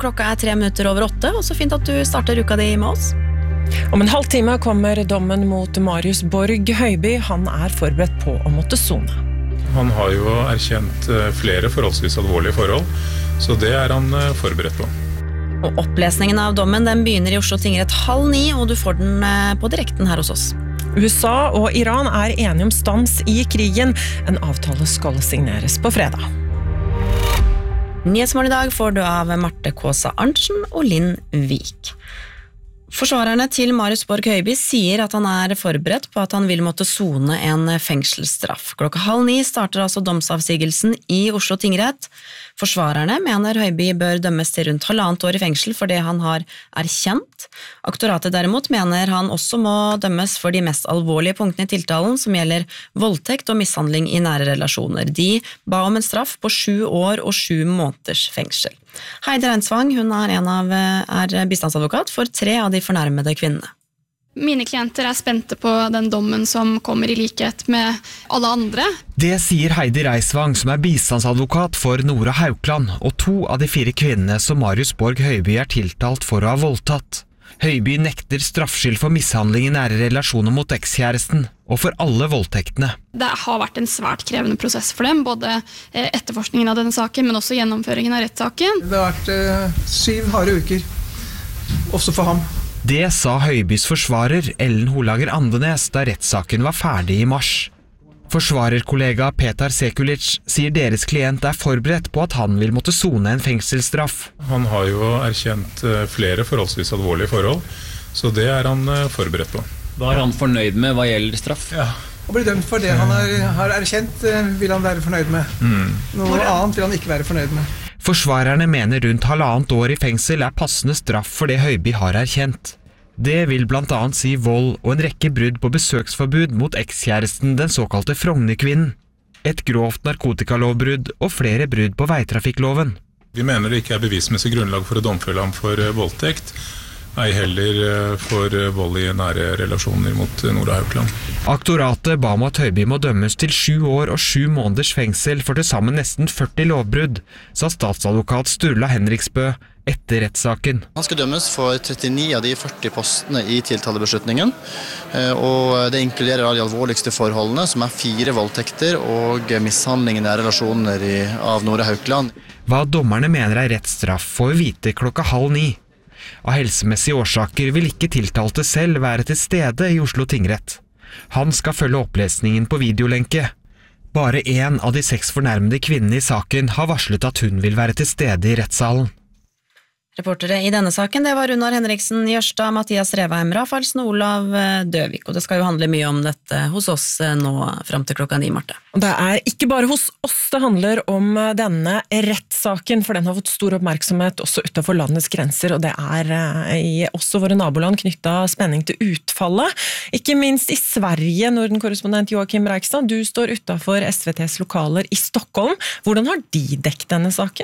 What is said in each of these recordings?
klokka 3:03, og så fint at du starter uka di med oss. Om en halvtime kommer dommen mot Marius Borg Høiby. Han forberedt på å måtte sone. Han har jo erkjent flere forholdsvis alvorlige forhold, så det han forberedt på. Og opplesningen av dommen den begynner i Oslo tingrett 8:30, og du får den på direkten her hos oss. USA og Iran enige om stans i krigen. En avtale skal signeres på fredag. Nyhetsmorgen i dag får du av Marte Kåsa Arntzen og Linn Vik. Forsvarerne til Marius Borg Høiby sier at han forberedt på at han vil måtte sone en fengselsstraff. Klokka 8:30 starter altså domsavsigelsen i Oslo tingrett. Forsvarerne mener Høiby bør dømmes til rundt 1,5 år i fengsel for det han har erkjent. Aktoratet derimot mener han også må dømmes for de mest alvorlige punktene i tiltalen, som gjelder voldtekt og mishandling i nære relasjoner. De ba om en straff på 7 år og 7 måneders fengsel. Heidi Reinsvang, hun bistandsadvokat for 3 av de fornærmede kvinnene. Mine klienter spente på den dommen som kommer i likhet med alle andre. Det sier Heidi Reinsvang, som bistandsadvokat for Nora Haukeland, og 2 av de 4 kvinnene som Marius Borg Høiby tiltalt for å ha voldtatt. Høiby nekter straffskyld for mishandling i nære relasjoner mot ekskjæresten, og for alle voldtektene. Det har vært en svært krevende prosess for dem, både etterforskningen av denne saken, men også gjennomføringen av rettssaken. Det har vært 7 harde uker, også for ham. Det sa Høibys forsvarer Ellen Holager Andenes da rettssaken var ferdig i mars. Forsvarerkollega Petar Sekulic sier deres klient forberedt på at han vil måtte sone en fengselsstraff. Han har jo erkjent flere forholdsvis alvorlige forhold, så det han forberedt på. Hva han fornøyd med hva gjelder straff? Ja. Å bli dømt for det han har erkjent, vil han være fornøyd med. Noe annet vil han ikke være fornøyd med. Forsvarerne mener rundt 1,5 år i fengsel passende straff for det Høiby har erkjent. Det vil blant annet si vold og en rekke brudd på besøksforbud mot ekskjæresten, den såkalte Frognerkvinnen. Et grovt narkotikalovbrudd og flere brudd på veitrafikkloven. Vi mener det ikke bevismessig grunnlag for å domfelle ham for voldtekt, ei heller for vold i nære relasjoner mot Nora Haukeland. Aktoratet ba om at Høiby må dømmes til 7 år og 7 måneders fengsel for til sammen nesten 40 lovbrudd, sa statsadvokat Sturla Henriksbø etter rettssaken. Han skal dømmes for 39 av de 40 postene i tiltalebeslutningen, og det inkluderer de alvorligste forholdene, som 4 voldtekter og mishandling i nære relasjoner av Nora Haukeland. Hva dommerne mener rettsstraff får vi vite klokka 8:30. Av helsemessige årsaker vil ikke tiltalte selv være til stede i Oslo tingrett. Han skal følge opplesningen på videolenke. Bare 1 av de 6 fornærmede kvinnene i saken har varslet at hun vil være til stede i rettssalen. Reportere i denne saken, det var Runar Henriksen Jørstad, Mathias Revheim, Rafaelsen og Olav Døvik, og det skal jo handle mye om dette hos oss nå frem til klokka 9, Marte. Det ikke bare hos oss det handler om denne rettssaken, for den har fått stor oppmerksomhet også utenfor landets grenser, og det i også våre naboland knyttet spenning til utfallet. Ikke minst i Sverige, Norden-korrespondent Joakim Reikstad, du står utenfor SVTs lokaler i Stockholm. Hvordan har de dekket denne saken?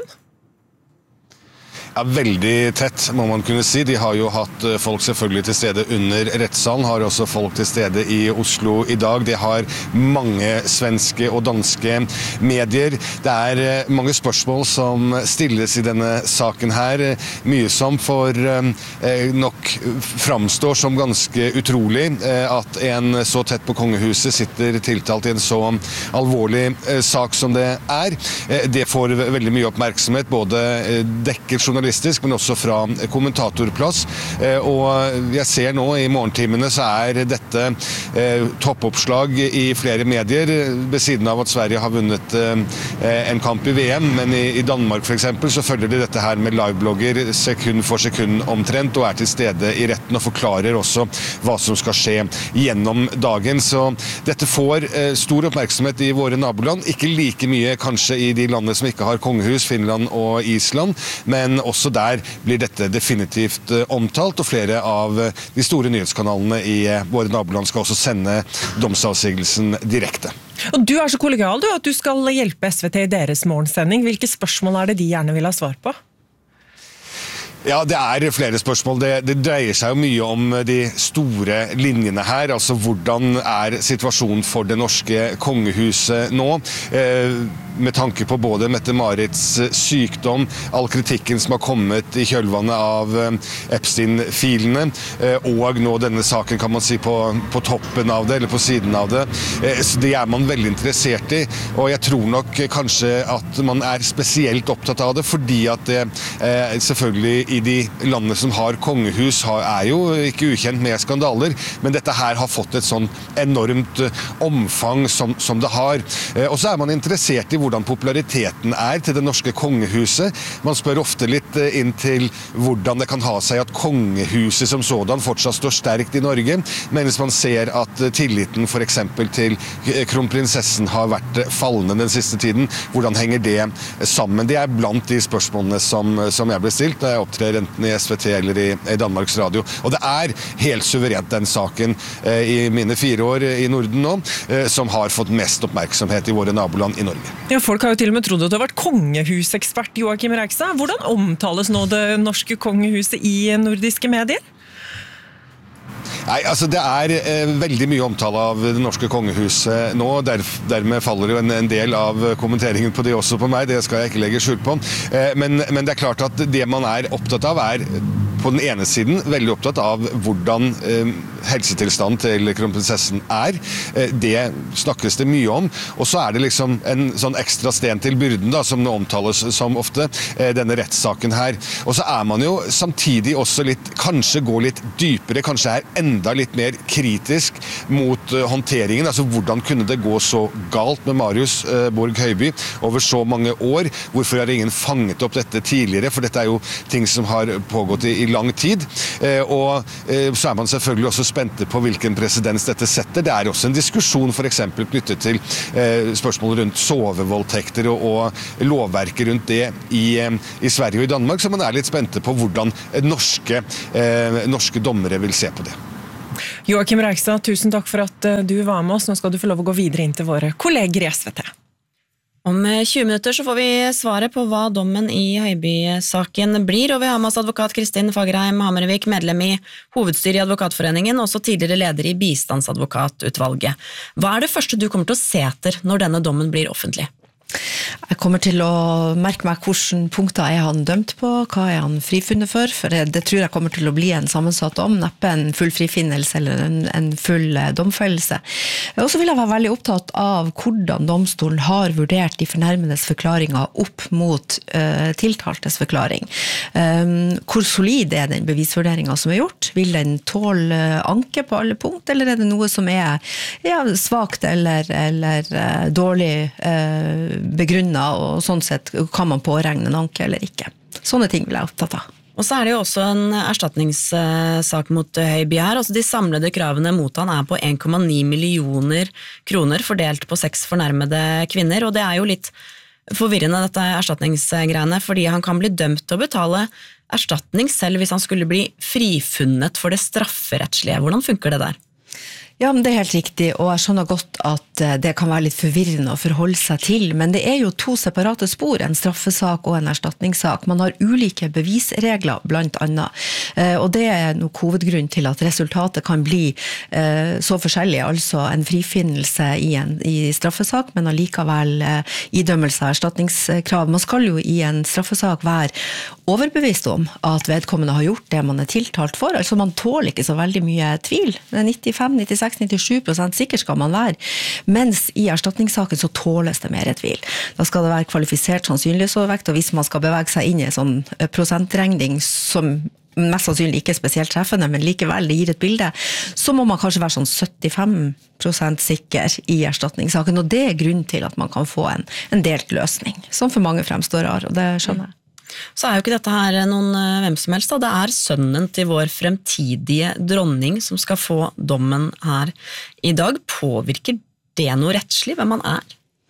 Ja, veldig tett, må man kunne si. De har jo hatt folk selvfølgelig til stede under rettssalen, har også folk til stede i Oslo i dag. De har mange svenske og danske medier. Det mange spørsmål som stilles i denne saken her. Mye som for nok framstår som ganske utrolig at en så tett på kongehuset sitter tiltalt i en så alvorlig sak som det Det får veldig mye oppmerksomhet, både dekket journalister, men også fra kommentatorplass. Og jeg ser nå i morgentimene så dette toppoppslag i flere medier, ved siden av at Sverige har vunnet en kamp i VM, men i Danmark for eksempel så følger de dette her med liveblogger sekund for sekund omtrent, og til stede i retten og forklarer også hva som skal skje gjennom dagen. Så dette får stor oppmerksomhet i våre naboland, ikke like mye kanskje i de landene som ikke har kongehus, Finland og Island, men også der blir dette definitivt omtalt, og flere av de store nyhetskanalene i våre naboland skal også sende domsavsigelsen direkte. Og du så kollegial du, at du skal hjelpe SVT i deres morgensending. Hvilke spørsmål det de gjerne vil ha svar på? Ja, det flere spørsmål. Det dreier seg jo mye om de store linjene her, altså hvordan situasjonen for det norske kongehuset nå. med tanke på både Mette-Marits sykdom, all kritikken som har kommet i kjølvannet av Epstein-filene, og nå denne saken kan man si på toppen av det, eller på siden av det. Så det man veldig interessert i, og jeg tror nok kanskje at man spesielt opptatt av det, fordi at det selvfølgelig i de landene som har kongehus jo ikke ukjent med skandaler, men dette her har fått et sånn enormt omfang som det har. Og så man interessert i hvordan populariteten til det norske kongehuset. Man spør ofte litt inn til hvordan det kan ha seg at kongehuset som sådan fortsatt står sterkt i Norge, mens man ser at tilliten for eksempel til kronprinsessen har vært fallende den siste tiden. Hvordan henger det sammen? Det blant de spørsmålene som jeg ble stilt da jeg opptrer enten i SVT eller i Danmarks Radio. Og det helt suverent den saken i mine 4 år i Norden nå, som har fått mest oppmerksomhet i våre naboland i Norge. Ja, folk har jo til og med trodd at du har vært kongehusekspert, Joachim Reigstad. Hvordan omtales nå det norske kongehuset i nordiske medier? Nei, altså det veldig mye omtale av det norske kongehuset nå, dermed faller jo en del av kommenteringen på det også på meg, det skal jeg ikke legge skjul på. Men det klart at det man opptatt av på den ene siden veldig opptatt av hvordan helsetilstanden til kronprinsessen det snakkes det mye om, og så det liksom en sånn ekstra sten til byrden da, som nå omtales som ofte, denne rettssaken her. Og så man jo samtidig også kanskje gå litt dypere, kanskje enda litt mer kritisk mot håndteringen, altså hvordan kunne det gå så galt med Marius Borg Høiby over så mange år, hvorfor har ingen fanget opp dette tidligere, for dette jo ting som har pågått i lang tid, og så man selvfølgelig også spente på hvilken presedens dette setter. Det også en diskusjon for eksempel knyttet til spørsmål rundt sovevoldtekter og lovverket rundt det i Sverige og i Danmark, så man litt spente på hvordan norske dommere vil se på det. Joachim Reigstad, tusen takk for at du var med oss. Nå skal du få lov å gå videre inn til våre kolleger i SVT. Om 20 minutter så får vi svaret på hva dommen i Høiby-saken blir, og vi har med oss advokat Kristin Fagerheim Hammervik, medlem i hovedstyret i Advokatforeningen, også tidligere leder i bistandsadvokatutvalget. Hva det første du kommer til å se etter når denne dommen blir offentlig? Jeg kommer til å merke meg hvilke punkter han dømt på, hva han frifunnet for det tror jeg kommer til å bli en sammensatt dom, neppe en full frifinnelse eller en full domfellelse. Og så vil jeg være veldig opptatt av hvordan domstolen har vurdert de fornærmedes forklaringer opp mot tiltaltes forklaring. Hvor solid den bevisvurderingen som gjort? Vil den tåle anke på alle punkt, eller det noe som svagt eller dårlig begrunnet, og sånn sett kan man påregne en anke eller ikke. Sånne ting vil jeg opptatt av. Og så det jo også en erstatningssak mot Høiby her. Altså de samlede kravene mot han på 1,9 millioner kroner fordelt på 6 fornærmede kvinner, og det jo litt forvirrende dette erstatningsgreiene, fordi han kan bli dømt til å betale erstatning selv hvis han skulle bli frifunnet for det strafferettslige. Hvordan funker det der? Ja, men det helt riktig, og jeg skjønner godt at det kan være litt forvirrende å forholde seg til, men det jo 2 separate spor, en straffesak og en erstatningssak. Man har ulike bevisregler, blant annet, og det nok hovedgrunn til at resultatet kan bli så forskjellig, altså en frifinnelse i straffesak, men allikevel idømmelse av erstatningskrav. Man skal jo i en straffesak være overbevist om at vedkommende har gjort det man tiltalt for, altså man tåler ikke så veldig mye tvil. 96-97% sikker skal man være, mens i erstatningssaken så tåles det mer tvil. Da skal det være kvalifisert sannsynlighetsovervekt, og hvis man skal bevege seg inn i en sånn prosentregning som mest sannsynlig ikke spesielt treffende, men likevel det gir et bilde, så må man kanskje være sånn 75% sikker i erstatningssaken, og det grunn til at man kan få en delt løsning, som for mange fremstår rar, og det skjønner jeg. Så jo ikke dette her noen hvem som helst, da. Det sønnen til vår fremtidige dronning som skal få dommen her i dag. Påvirker det noe rettslig, hvem han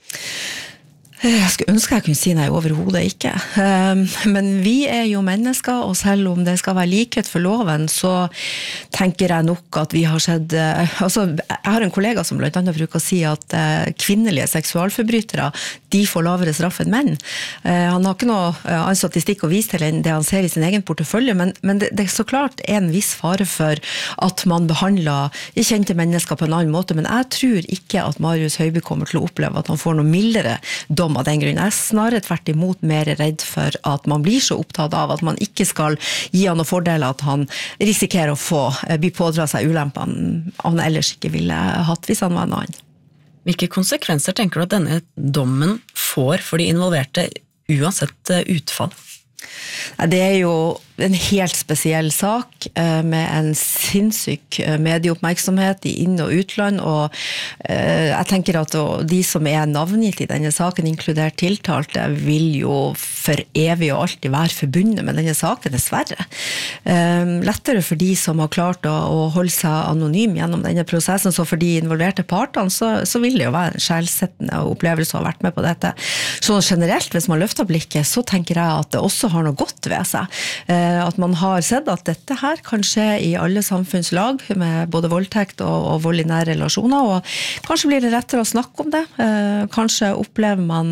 Jeg skulle ønske jeg kunne si nei overhodet ikke. Men vi jo mennesker, og selv om det skal være likhet for loven, så tenker jeg nok at vi har sett altså, jeg har en kollega som blant annet bruker å si at kvinnelige seksualforbrytere, de får lavere straff enn menn. Han har ikke noe annen statistikk å vise til enn det han ser i sin egen portefølje, men det er så klart en viss fare for at man behandler kjente mennesker på en annen måte, men jeg tror ikke at Marius Høiby kommer til å oppleve at han får noe mildere dom av den grunn. Jeg er snarere tvert imot mer redd for at man blir så opptatt av at man ikke skal gi han noen fordeler, at han risikerer å bli pådra seg ulempene han ellers ikke ville hatt hvis han var en annen. Hvilke konsekvenser tenker du at denne dommen får for de involverte uansett utfall? Det er jo en helt spesiell sak med en sinnssyk medieoppmerksomhet i inn- og utland, og jeg tenker at de som er navngitt i denne saken, inkludert tiltalte, vil jo for evig og alltid være forbundet med denne saken, dessverre. Lettere for de som har klart å holde seg anonym gjennom denne prosessen, så for de involverte partene, så vil det jo være en skjellsettende opplevelse å ha vært med på dette. Så generelt, hvis man løfter blikket, så tenker jeg at det også har noe godt ved seg. At man har sett at dette her kan skje i alle samfunnslag, med både voldtekt og vold i nære relasjoner, og kanskje blir det rettere å snakke om det. Kanskje opplever man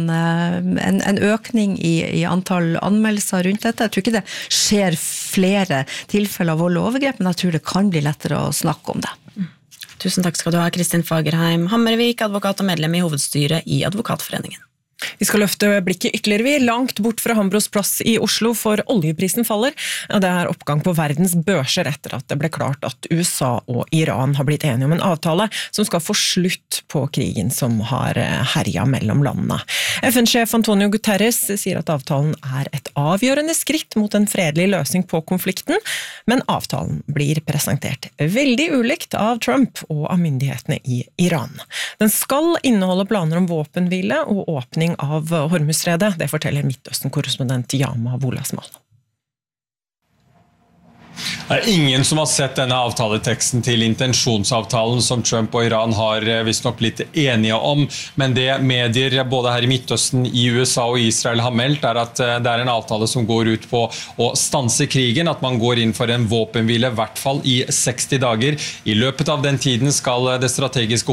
en økning i antall anmeldelser rundt dette. Jeg tror ikke det skjer flere tilfeller av vold og overgrep, men jeg tror det kan bli lettere å snakke om det. Tusen takk skal du ha, Kristin Fagerheim Hammervik, advokat og medlem i hovedstyret i Advokatforeningen. Vi skal løfte blikket ytterligere langt bort fra Hambros plass i Oslo, for oljeprisen faller. Det er oppgang på verdens børser etter at det ble klart at USA og Iran har blitt enige om en avtale som skal få slutt på krigen som har herjet mellom landene. FN-sjef Antonio Guterres sier at avtalen er et avgjørende skritt mot en fredelig løsning på konflikten, men avtalen blir presentert veldig ulikt av Trump og av myndighetene i Iran. Den skal inneholde planer om våpenhvile og åpning av Hormuzstredet, det forteller Midtøsten-korrespondent Yama Wolasmal. Det er ingen som har sett denne avtaleteksten til intensjonsavtalen som Trump og Iran har visst nok blitt enige om, men det medier både her i Midtøsten, i USA og Israel har meldt er at det er en avtale som går ut på å stanse krigen, at man går inn for en våpenhvile i hvert fall i 60 dager. I løpet av den tiden skal det strategiske